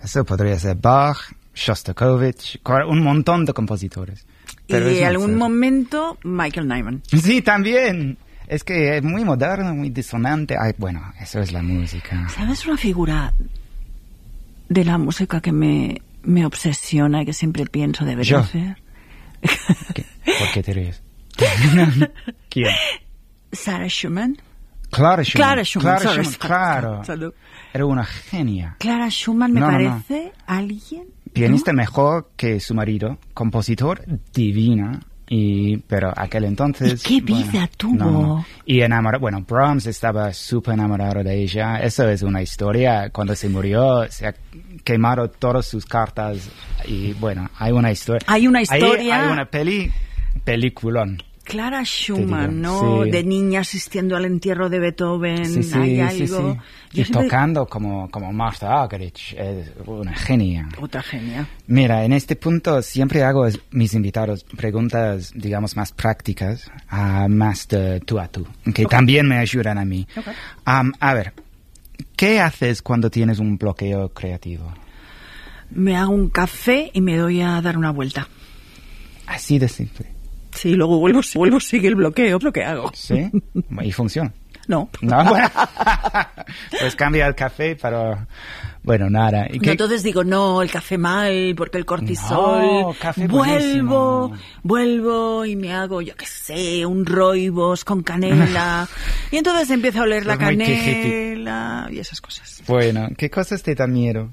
Eso podría ser Bach, Shostakovich, un montón de compositores. Pero y en algún momento Michael Nyman. Sí, también. Es que es muy moderno, muy disonante. Ay, bueno, eso es la música. ¿Sabes una figura de la música que me obsesiona y que siempre pienso debería hacer? ¿Por qué te ríes? ¿Quién? Sarah Schumann. Clara Schumann. Claro. Claro. Era una genia. Clara Schumann me parece alguien... Pianista mejor que su marido, compositor divina, pero aquel entonces... ¿Y qué vida tuvo? No. Y enamorado, bueno, Brahms estaba súper enamorado de ella. Eso es una historia. Cuando se murió, se ha quemado todas sus cartas y bueno, hay una historia. Hay una historia. Hay una peliculón. Clara Schumann, ¿no? Sí. De niña asistiendo al entierro de Beethoven. Sí, hay algo. Sí. Y tocando como Martha Argerich, es una genia. Otra genia. Mira, en este punto siempre hago a mis invitados preguntas, digamos, más prácticas, más de tú a tú, que también me ayudan a mí. Okay. A ver, ¿qué haces cuando tienes un bloqueo creativo? Me hago un café y me doy a dar una vuelta. Así de simple. Sí, luego vuelvo, sigue el bloqueo, es lo que hago. ¿Sí? ¿Y funciona? No. Bueno. Pues cambia el café, pero bueno, nada. No, entonces digo, no, el café mal, porque el cortisol. No, café buenísimo. Vuelvo y me hago, yo qué sé, un rooibos con canela. Y entonces empiezo a oler la canela y esas cosas. Bueno, ¿qué cosas te dan miedo?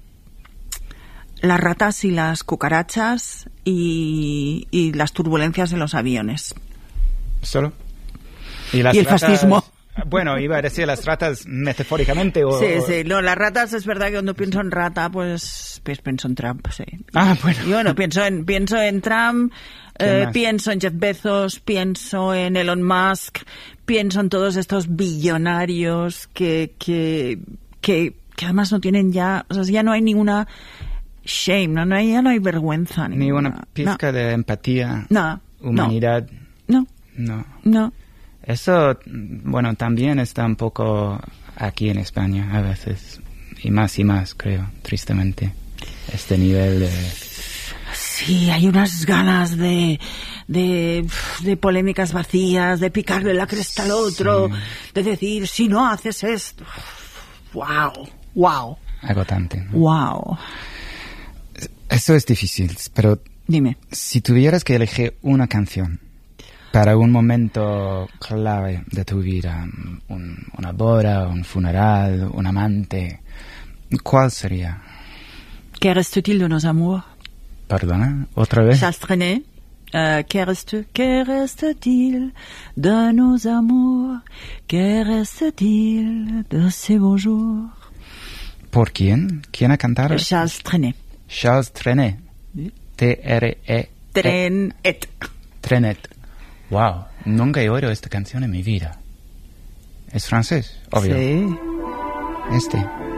Las ratas y las cucarachas y las turbulencias en los aviones. ¿Solo? Y el fascismo. Bueno, iba a decir las ratas metafóricamente o... Sí. No, las ratas es verdad que cuando pienso en rata, pues pienso en Trump, sí. Bueno. Y bueno, pienso en Trump, pienso en Jeff Bezos, pienso en Elon Musk, pienso en todos estos billonarios que además no tienen ya... O sea, ya no hay ninguna... shame, ya no hay vergüenza. Ni una pizca de empatía, humanidad. No. Eso, bueno, también está un poco aquí en España a veces, y más, creo, tristemente, este nivel de... Sí, hay unas ganas de polémicas vacías, de picarle la cresta al otro, de decir, si no haces esto... Wow. Agotante, ¿no? Wow. Eso es difícil, pero... Dime. Si tuvieras que elegir una canción para un momento clave de tu vida, una boda, un funeral, un amante, ¿cuál sería? ¿Qué reste-t-il de nos amours? ¿Perdona? ¿Otra vez? Charles Trenet. ¿Qué reste-t-il de nos amours? ¿Qué reste-t-il de ces beaux jours? ¿Por quién? ¿Quién ha cantado? Charles Trenet. Charles Trenet. T-R-E. Trenet. Wow, nunca he oído esta canción en mi vida. ¿Es francés? Obvio. Sí. Este.